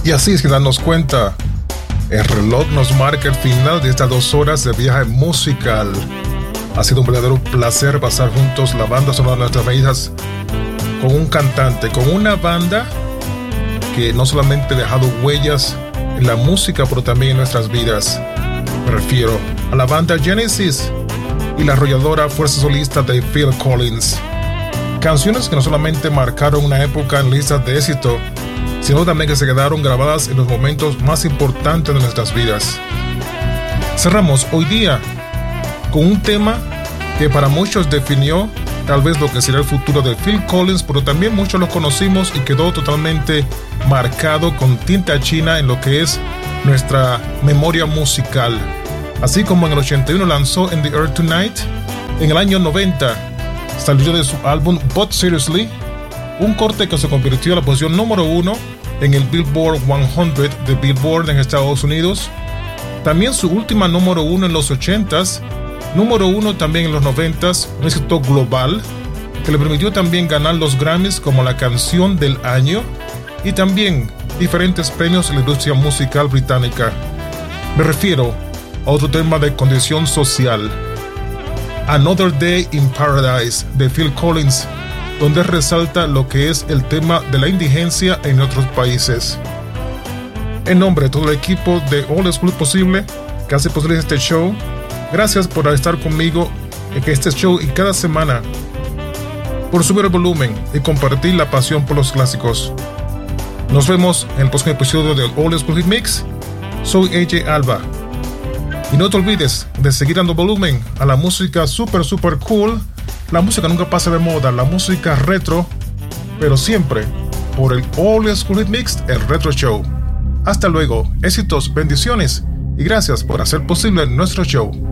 Y así, sin darnos cuenta, el reloj nos marca el final de estas 2 horas de viaje musical. Ha sido un verdadero placer pasar juntos la banda sonora de nuestras vidas con un cantante, con una banda que no solamente ha dejado huellas en la música, pero también en nuestras vidas. Me refiero a la banda Genesis y la arrolladora fuerza solista de Phil Collins. Canciones que no solamente marcaron una época en listas de éxito, sino también que se quedaron grabadas en los momentos más importantes de nuestras vidas. Cerramos hoy día con un tema que para muchos definió tal vez lo que será el futuro de Phil Collins, pero también muchos lo conocimos y quedó totalmente marcado con tinta china en lo que es nuestra memoria musical. Así como en el 81 lanzó In the Air Tonight, en el año 90 salió de su álbum But Seriously, un corte que se convirtió en la posición número 1 en el Billboard 100 de Billboard en Estados Unidos. También su última número 1 en los 80s, número 1 también en los 90s, un éxito global que le permitió también ganar los Grammys como la canción del año y también diferentes premios en la industria musical británica. Me refiero a otro tema de condición social, Another Day in Paradise de Phil Collins, donde resalta lo que es el tema de la indigencia en otros países. En nombre de todo el equipo de All School Posible que hace posible este show, gracias por estar conmigo en este show y cada semana, por subir el volumen y compartir la pasión por los clásicos. Nos vemos en el próximo episodio del All School Mix. Soy AJ Alba. Y no te olvides de seguir dando volumen a la música super cool. La música nunca pasa de moda, la música retro, pero siempre por el All School Mix, el Retro Show. Hasta luego, éxitos, bendiciones y gracias por hacer posible nuestro show.